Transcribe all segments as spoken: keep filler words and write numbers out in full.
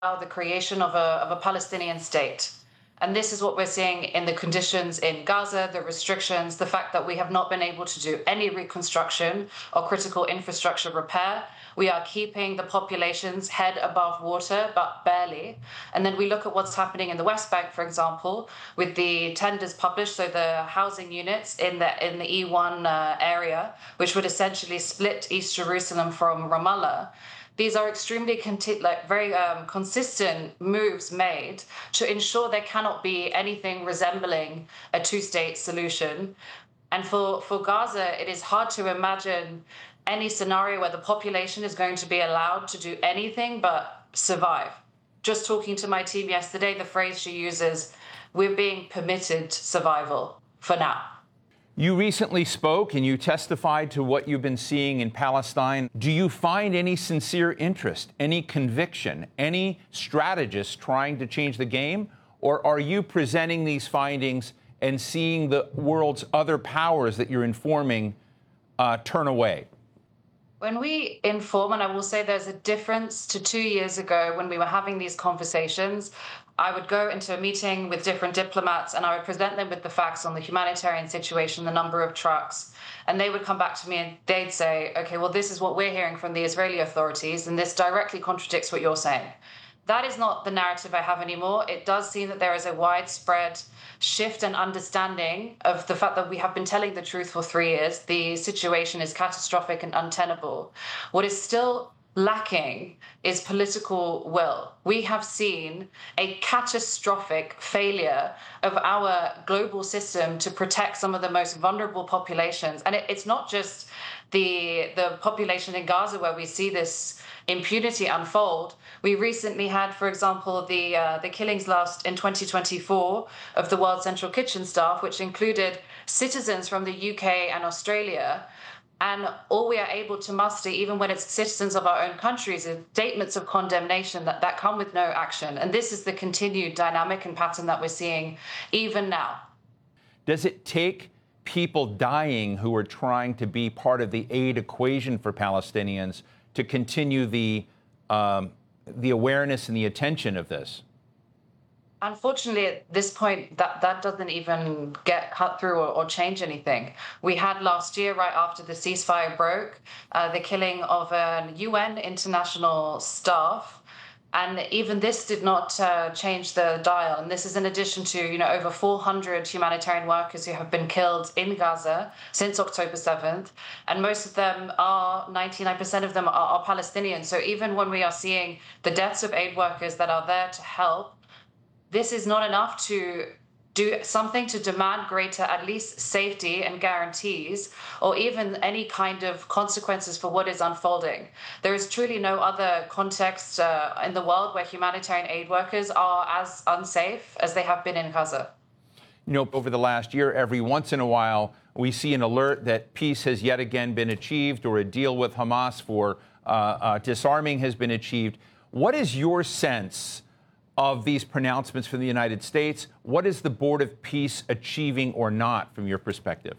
the creation of a, of a Palestinian state. And this is what we're seeing in the conditions in Gaza, the restrictions, the fact that we have not been able to do any reconstruction or critical infrastructure repair. We are keeping the population's head above water, but barely. And then we look at what's happening in the West Bank, for example, with the tenders published, so the housing units in the in the E one uh, area, which would essentially split East Jerusalem from Ramallah. These are extremely conti- like very um, consistent moves made to ensure there cannot be anything resembling a two-state solution. And for, for Gaza, it is hard to imagine any scenario where the population is going to be allowed to do anything but survive. Just talking to my team yesterday, the phrase she uses, we're being permitted survival for now. You recently spoke and you testified to what you've been seeing in Palestine. Do you find any sincere interest, any conviction, any strategists trying to change the game? Or are you presenting these findings and seeing the world's other powers that you're informing uh, turn away? When we inform, and I will say there's a difference to two years ago when we were having these conversations, I would go into a meeting with different diplomats and I would present them with the facts on the humanitarian situation, the number of trucks, and they would come back to me and they'd say, okay, well, this is what we're hearing from the Israeli authorities, and this directly contradicts what you're saying. That is not the narrative I have anymore. It does seem that there is a widespread shift and understanding of the fact that we have been telling the truth for three years. The situation is catastrophic and untenable. What is still lacking is political will. We have seen a catastrophic failure of our global system to protect some of the most vulnerable populations. And it, it's not just the, the population in Gaza where we see this impunity unfold. We recently had, for example, the uh, the killings last in twenty twenty-four of the World Central Kitchen staff, which included citizens from the U K and Australia. And all we are able to muster, even when it's citizens of our own countries, is statements of condemnation that, that come with no action. And this is the continued dynamic and pattern that we're seeing even now. Does it take people dying who are trying to be part of the aid equation for Palestinians to continue the um, the awareness and the attention of this? Unfortunately, at this point, that, that doesn't even get cut through or, or change anything. We had last year, right after the ceasefire broke, uh, the killing of a U N international staff. And even this did not uh, change the dial. And this is in addition to, you know, over four hundred humanitarian workers who have been killed in Gaza since October seventh. And most of them are, ninety-nine percent of them are, are Palestinians. So even when we are seeing the deaths of aid workers that are there to help, this is not enough to do something to demand greater, at least, safety and guarantees, or even any kind of consequences for what is unfolding. There is truly no other context uh, in the world where humanitarian aid workers are as unsafe as they have been in Gaza. You know, over the last year, every once in a while, we see an alert that peace has yet again been achieved, or a deal with Hamas for uh, uh, disarming has been achieved. What is your sense of these pronouncements from the United States? What is the Board of Peace achieving or not from your perspective?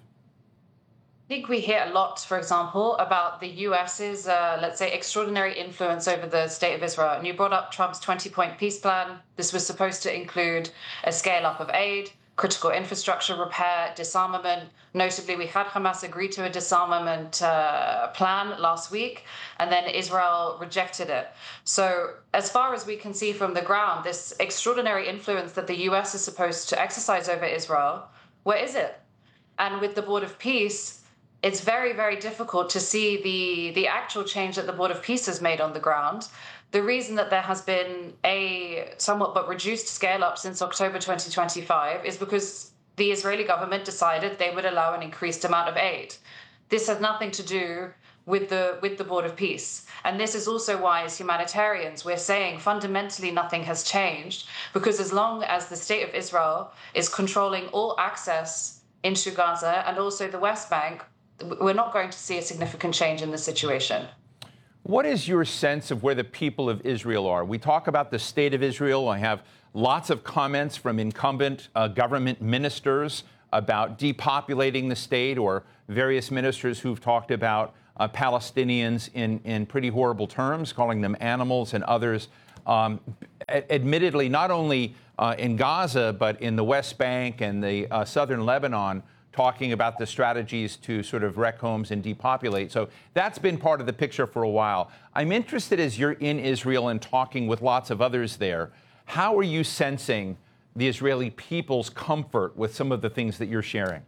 I think we hear a lot, for example, about the U S's, uh, let's say, extraordinary influence over the state of Israel. And you brought up Trump's twenty-point peace plan. This was supposed to include a scale-up of aid, critical infrastructure repair, disarmament. Notably, we had Hamas agree to a disarmament uh, plan last week, and then Israel rejected it. So as far as we can see from the ground, this extraordinary influence that the U S is supposed to exercise over Israel, where is it? And with the Board of Peace, it's very, very difficult to see the, the actual change that the Board of Peace has made on the ground. The reason that there has been a somewhat but reduced scale up since October twenty twenty-five is because the Israeli government decided they would allow an increased amount of aid. This has nothing to do with the with the Board of Peace. And this is also why, as humanitarians, we're saying fundamentally nothing has changed, because as long as the state of Israel is controlling all access into Gaza and also the West Bank, we're not going to see a significant change in the situation. What is your sense of where the people of Israel are? We talk about the state of Israel. I have lots of comments from incumbent uh, government ministers about depopulating the state, or various ministers who've talked about uh, Palestinians in, in pretty horrible terms, calling them animals, and others um, admittedly, not only uh, in Gaza, but in the West Bank and the uh, southern Lebanon, talking about the strategies to sort of wreck homes and depopulate. So that's been part of the picture for a while. I'm interested, as you're in Israel and talking with lots of others there, how are you sensing the Israeli people's comfort with some of the things that you're sharing?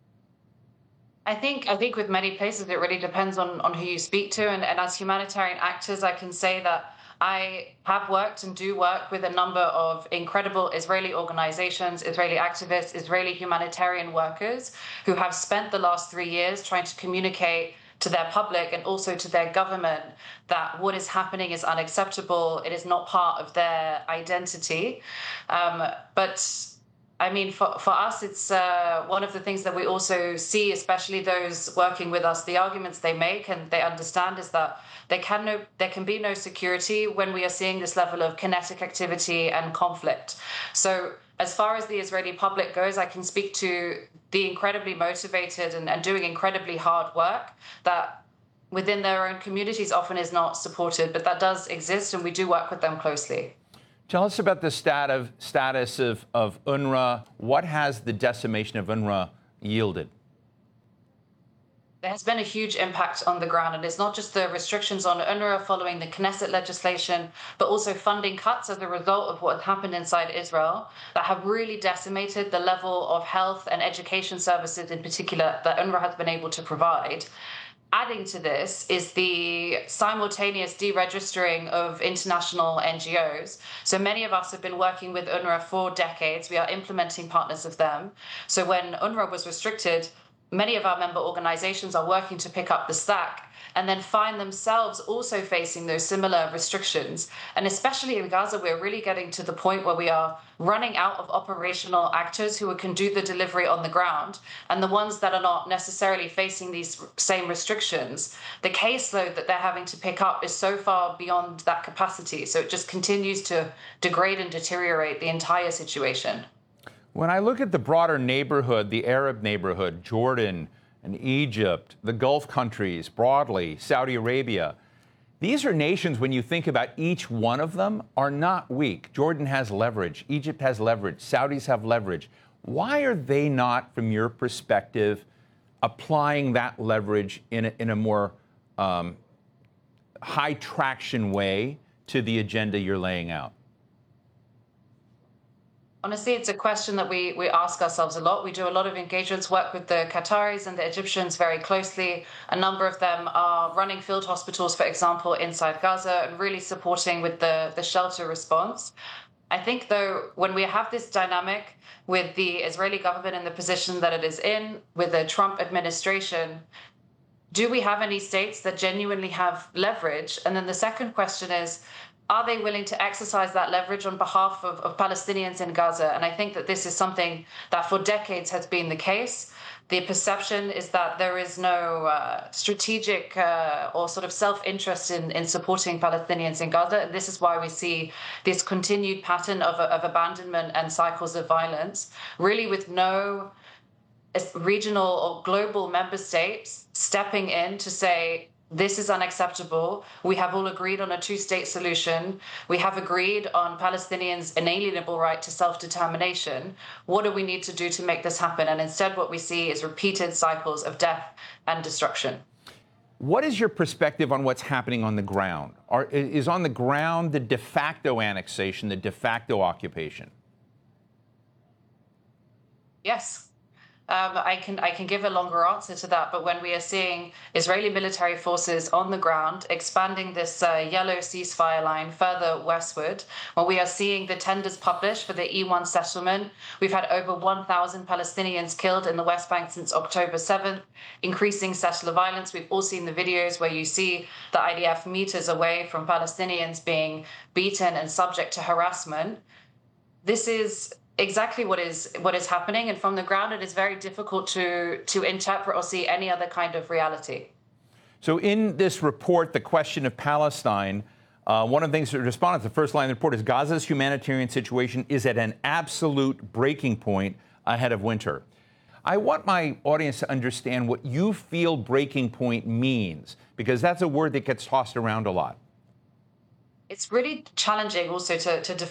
I think I think with many places it really depends on, on who you speak to. And, and as humanitarian actors, I can say that I have worked and do work with a number of incredible Israeli organizations, Israeli activists, Israeli humanitarian workers who have spent the last three years trying to communicate to their public and also to their government that what is happening is unacceptable. It is not part of their identity. Um, but I mean, for, for us, it's uh, one of the things that we also see, especially those working with us, the arguments they make and they understand is that there can, no, there can be no security when we are seeing this level of kinetic activity and conflict. So as far as the Israeli public goes, I can speak to the incredibly motivated and, and doing incredibly hard work that within their own communities often is not supported, but that does exist and we do work with them closely. Tell us about the stat of, status of, of UNRWA. What has the decimation of UNRWA yielded? There has been a huge impact on the ground, and it's not just the restrictions on UNRWA following the Knesset legislation, but also funding cuts as a result of what happened inside Israel that have really decimated the level of health and education services in particular that UNRWA has been able to provide. Adding to this is the simultaneous deregistering of international N G Os. So many of us have been working with UNRWA for decades. We are implementing partners of them. So when UNRWA was restricted, many of our member organizations are working to pick up the slack and then find themselves also facing those similar restrictions. And especially in Gaza, we're really getting to the point where we are running out of operational actors who can do the delivery on the ground. And the ones that are not necessarily facing these same restrictions, the caseload that they're having to pick up is so far beyond that capacity. So it just continues to degrade and deteriorate the entire situation. When I look at the broader neighborhood, the Arab neighborhood, Jordan and Egypt, the Gulf countries broadly, Saudi Arabia, these are nations, when you think about each one of them, are not weak. Jordan has leverage. Egypt has leverage. Saudis have leverage. Why are they not, from your perspective, applying that leverage in a, in a more um, high traction way to the agenda you're laying out? Honestly, it's a question that we, we ask ourselves a lot. We do a lot of engagements, work with the Qataris and the Egyptians very closely. A number of them are running field hospitals, for example, inside Gaza and really supporting with the, the shelter response. I think, though, when we have this dynamic with the Israeli government in the position that it is in, with the Trump administration, do we have any states that genuinely have leverage? And then the second question is, are they willing to exercise that leverage on behalf of, of Palestinians in Gaza? And I think that this is something that for decades has been the case. The perception is that there is no uh, strategic uh, or sort of self-interest in, in supporting Palestinians in Gaza. And this is why we see this continued pattern of, of abandonment and cycles of violence, really with no regional or global member states stepping in to say, this is unacceptable. We have all agreed on a two-state solution. We have agreed on Palestinians' inalienable right to self-determination. What do we need to do to make this happen? And instead, what we see is repeated cycles of death and destruction. What is your perspective on what's happening on the ground? Are, is on the ground the de facto annexation, the de facto occupation? Yes. Um, I can I can give a longer answer to that, but when we are seeing Israeli military forces on the ground expanding this uh, yellow ceasefire line further westward, when we are seeing the tenders published for the E one settlement, we've had over one thousand Palestinians killed in the West Bank since October seventh, increasing settler violence. We've all seen the videos where you see the I D F meters away from Palestinians being beaten and subject to harassment. This is exactly what is what is happening, and from the ground it is very difficult to to interpret or see any other kind of reality. So in this report, the question of Palestine, uh, one of the things that responded to the first line of the report is Gaza's humanitarian situation is at an absolute breaking point ahead of winter. I want my audience to understand what you feel breaking point means, because that's a word that gets tossed around a lot. it's really challenging also to, to